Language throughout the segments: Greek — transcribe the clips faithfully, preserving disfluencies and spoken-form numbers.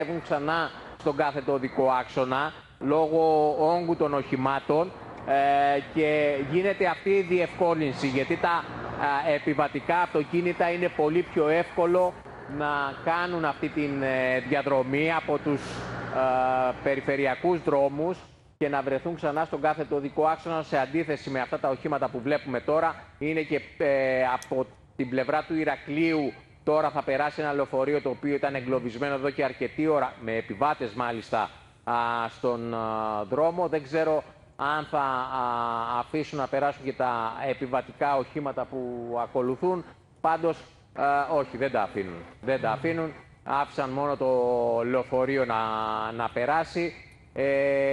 Έχουν ξανά στον κάθετο οδικό άξονα λόγω όγκου των οχημάτων ε, και γίνεται αυτή η διευκόλυνση, γιατί τα ε, επιβατικά αυτοκίνητα είναι πολύ πιο εύκολο να κάνουν αυτή τη ε, διαδρομή από τους ε, περιφερειακούς δρόμους και να βρεθούν ξανά στον κάθετο οδικό άξονα, σε αντίθεση με αυτά τα οχήματα που βλέπουμε τώρα. Είναι και ε, από την πλευρά του Ηρακλείου. Τώρα θα περάσει ένα λεωφορείο το οποίο ήταν εγκλωβισμένο εδώ και αρκετή ώρα, με επιβάτες μάλιστα, α, στον α, δρόμο. Δεν ξέρω αν θα α, αφήσουν να περάσουν και τα επιβατικά οχήματα που ακολουθούν. Πάντως, α, όχι, δεν τα αφήνουν. Δεν τα αφήνουν. Άφησαν μόνο το λεωφορείο να, να περάσει. Ε,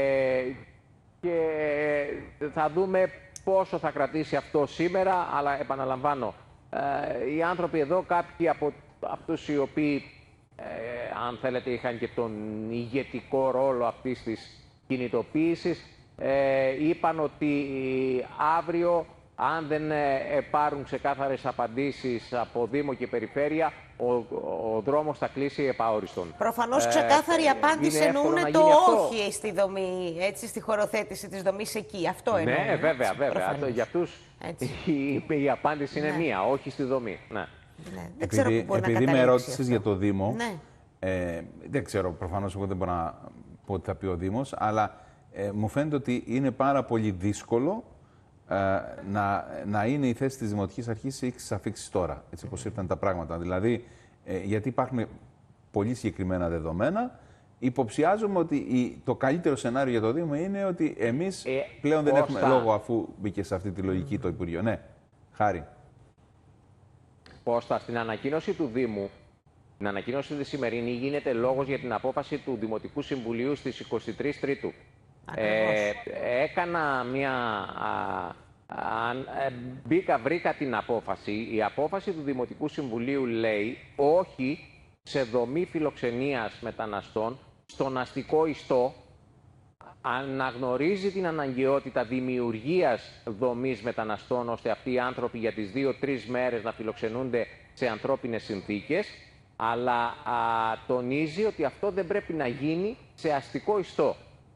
και θα δούμε πόσο θα κρατήσει αυτό σήμερα, αλλά επαναλαμβάνω, Ε, οι άνθρωποι εδώ, κάποιοι από αυτούς οι οποίοι, ε, αν θέλετε, είχαν και τον ηγετικό ρόλο αυτής της κινητοποίησης, ε, είπαν ότι αύριο, αν δεν ε, πάρουν ξεκάθαρες απαντήσεις από Δήμο και Περιφέρεια, ο, ο δρόμος θα κλείσει επαόριστον. Προφανώς ξεκάθαρη ε, απάντηση εννοούν το όχι στη δομή, έτσι, στη χωροθέτηση της δομής εκεί. Αυτό εννοούν. Ναι, βέβαια, βέβαια. Αυτό, για αυτούς η, η απάντηση είναι ναι. μία, όχι στη δομή. Ναι. Ναι. Δεν επειδή ξέρω πού μπορεί επειδή να με ρώτησες αυτό. για το Δήμο, ναι. ε, δεν ξέρω, προφανώς εγώ δεν μπορώ να πω τι θα πει ο Δήμος, αλλά ε, μου φαίνεται ότι είναι πάρα πολύ δύσκολο ε, να, να είναι η θέση της Δημοτικής Αρχής ή της αφήξης τώρα, έτσι όπως ήρθαν τα πράγματα. Δηλαδή, ε, γιατί υπάρχουν πολύ συγκεκριμένα δεδομένα, υποψιάζομαι ότι η, το καλύτερο σενάριο για το Δήμο είναι ότι εμείς ε, πλέον δεν έχουμε θα... λόγο, αφού μπήκε σε αυτή τη λογική το Υπουργείο. Ναι, Χάρη. Κώστα, στην ανακοίνωση του Δήμου, την ανακοίνωση τη σημερινή, γίνεται λόγος για την απόφαση του Δημοτικού Συμβουλίου στις είκοσι τρεις Τρίτου. Ε, έκανα μια... Α, α, ε, μπήκα, βρήκα την απόφαση. Η απόφαση του Δημοτικού Συμβουλίου λέει όχι σε δομή φιλοξενίας μεταναστών στον αστικό ιστό. Αναγνωρίζει την αναγκαιότητα δημιουργίας δομής μεταναστών, ώστε αυτοί οι άνθρωποι για τις δύο-τρεις μέρες να φιλοξενούνται σε ανθρώπινες συνθήκες, αλλά α, τονίζει ότι αυτό δεν πρέπει να γίνει σε αστικό ιστό.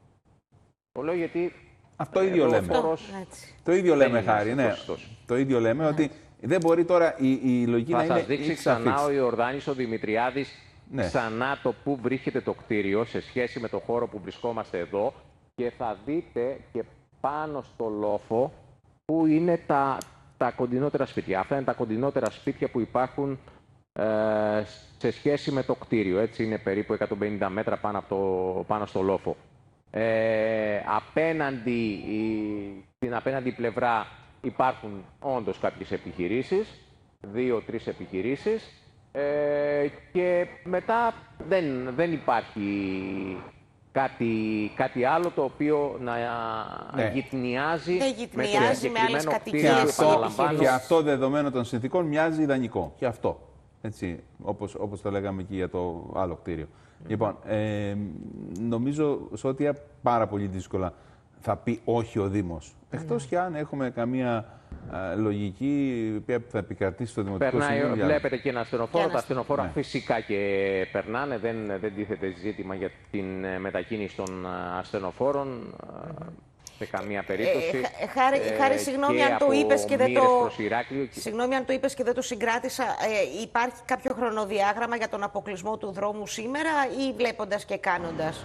Το λέω γιατί... Αυτό ίδιο λέμε. Φόρος... Το ίδιο λέμε, Χάρη, ναι. Το ίδιο λέμε, ότι δεν μπορεί τώρα η, η λογική θα να είναι... Θα σας δείξει ξανά ο Ιορδάνης ο Δημητριάδης, ναι, ξανά το που βρίσκεται το κτίριο σε σχέση με το χώρο που βρισκόμαστε εδώ, και θα δείτε και πάνω στο λόφο που είναι τα, τα κοντινότερα σπίτια. Αυτά είναι τα κοντινότερα σπίτια που υπάρχουν ε, σε σχέση με το κτίριο. Έτσι είναι περίπου εκατόν πενήντα μέτρα πάνω, από το, πάνω στο λόφο. Ε, απέναντι, η, στην απέναντι πλευρά υπάρχουν όντως κάποιες επιχειρήσεις, δύο-τρεις επιχειρήσεις, ε, και μετά δεν, δεν υπάρχει κάτι, κάτι άλλο το οποίο να ναι. γυτνιάζει, δεν γυτνιάζει με, με άλλες κατοικίες. Και, και αυτό δεδομένο των συνθήκων μοιάζει ιδανικό. Και αυτό. Έτσι, όπως, όπως το λέγαμε και για το άλλο κτίριο. Mm-hmm. Λοιπόν, ε, νομίζω σε ό,τι πάρα πολύ δύσκολα θα πει όχι ο Δήμος. Mm-hmm. Εκτός και αν έχουμε καμία α, λογική που θα επικρατήσει στο Δημοτικό Περνάει, Συμβούλιο. Βλέπετε και ένα ασθενοφόρο. Τα ασθενοφόρα ναι. φυσικά και περνάνε. Δεν, δεν τίθεται ζήτημα για την μετακίνηση των ασθενοφόρων. Mm-hmm. Σε καμία περίπτωση. Ε, χάρη, ε, χάρη συγγνώμη αν το είπες και δεν το... Και... Συγγνώμη αν το είπες και δεν το συγκράτησα. Ε, υπάρχει κάποιο χρονοδιάγραμμα για τον αποκλεισμό του δρόμου σήμερα ή βλέποντας και κάνοντας?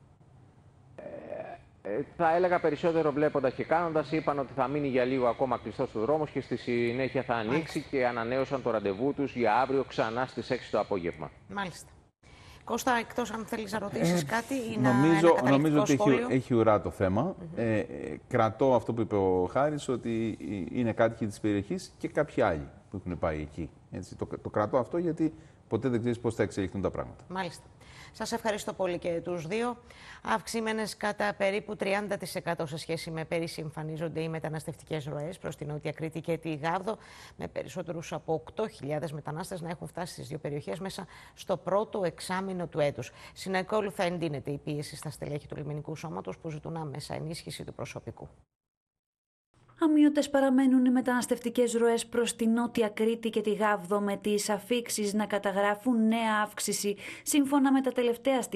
Ε, ε, θα έλεγα περισσότερο βλέποντας και κάνοντας. Είπαν ότι θα μείνει για λίγο ακόμα κλειστός ο δρόμος και στη συνέχεια θα ανοίξει. Μάλιστα. Και ανανέωσαν το ραντεβού τους για αύριο ξανά στις έξι το απόγευμα. Μάλιστα. Κώστα, εκτός αν θέλεις να ρωτήσεις ε, κάτι ή νομίζω, ένα νομίζω ότι σχόλιο. έχει, έχει ουρά το θέμα. Mm-hmm. ε, κρατώ αυτό που είπε ο Χάρης, ότι είναι κάτοικοι της περιοχής και κάποιοι άλλοι που έχουν πάει εκεί. Έτσι, το, το κρατώ αυτό γιατί ποτέ δεν ξέρεις πώς θα εξελιχθούν τα πράγματα. Μάλιστα. Σας ευχαριστώ πολύ και τους δύο. Αυξημένες κατά περίπου τριάντα τοις εκατό σε σχέση με πέρυσι εμφανίζονται οι μεταναστευτικές ροές προς την Νότια Κρήτη και τη Γάβδο, με περισσότερους από οκτώ χιλιάδες μετανάστες να έχουν φτάσει στις δύο περιοχές μέσα στο πρώτο εξάμηνο του έτους. Συνεκόλουθα εντείνεται η πίεση στα στελέχη του λιμενικού σώματος που ζητούν άμεσα ενίσχυση του προσωπικού. Αμύωτες παραμένουν οι μεταναστευτικές ροές προς τη Νότια Κρήτη και τη Γάβδο, με τις αφίξεις να καταγράφουν νέα αύξηση σύμφωνα με τα τελευταία στοιχεία